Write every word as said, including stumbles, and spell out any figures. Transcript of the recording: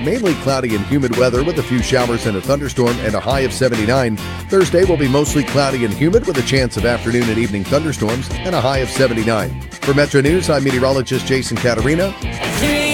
mainly cloudy and humid weather with a few showers and a thunderstorm and a high of seventy-nine. Thursday will be mostly cloudy and humid with a chance of afternoon and evening thunderstorms and a high of seventy-nine. For Metro News, I'm meteorologist Jason Caterina.